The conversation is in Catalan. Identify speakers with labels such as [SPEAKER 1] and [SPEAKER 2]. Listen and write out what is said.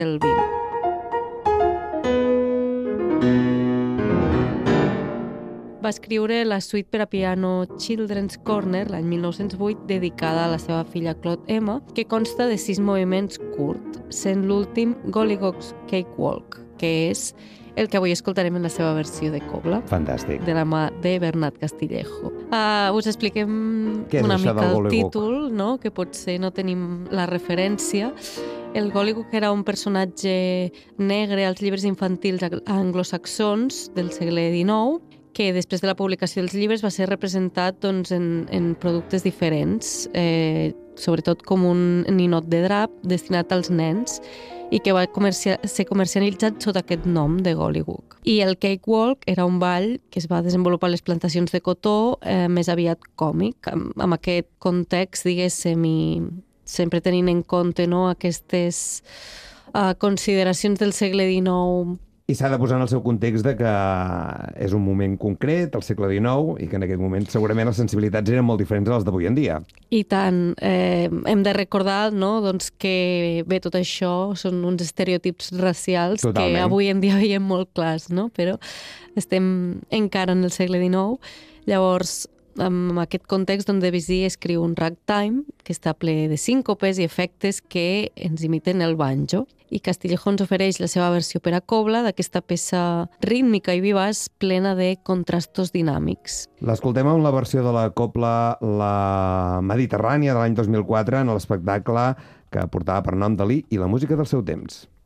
[SPEAKER 1] del XX. Va escriure la suite per a piano Children's Corner l'any 1908, dedicada a la seva filla Claude Emma, que consta de 6 moviments curts, sent l'últim Gollygog's Cakewalk, que és el que avui escoltarem en la seva versió de cobla.
[SPEAKER 2] Fantàstic.
[SPEAKER 1] De la mà de Bernat Castillejo. Us expliquem
[SPEAKER 2] Què és
[SPEAKER 1] una
[SPEAKER 2] això
[SPEAKER 1] mica
[SPEAKER 2] del
[SPEAKER 1] el
[SPEAKER 2] Gollygog?
[SPEAKER 1] títol, no? Que potser no tenim la referència. El Gollygog era un personatge negre als llibres infantils anglosaxons del segle XIX, que després de la publicació dels llibres va ser representat en productes diferents, sobretot com un ninot de drap destinat als nens, i que va ser comercialitzat sota aquest nom de Gollygog. I el Cakewalk era un ball que es va desenvolupar a les plantacions de cotó, més aviat còmic, amb aquest context, diguéssim, i sempre tenint en compte aquestes consideracions del segle XIX.
[SPEAKER 2] I s'ha de posar en el seu context de que és un moment concret, al segle XIX, i que en aquest moment segurament les sensibilitats eren molt diferents a les d'avui en dia.
[SPEAKER 1] I tant. Hem de recordar que bé, tot això són uns estereotips racials. Totalment. Que avui en dia veiem molt clars, no? Però estem encara en el segle XIX. Llavors, en aquest context, Don Debussy escriu un ragtime que està ple de síncopes i efectes que ens imiten el banjo. I Castillejo ens ofereix la seva versió per a cobla d'aquesta peça rítmica i vivaç plena de contrastos dinàmics.
[SPEAKER 2] L'escoltem amb la versió de la cobla La Mediterrània de l'any 2004 en l'espectacle que portava per nom Dalí i la música del seu temps.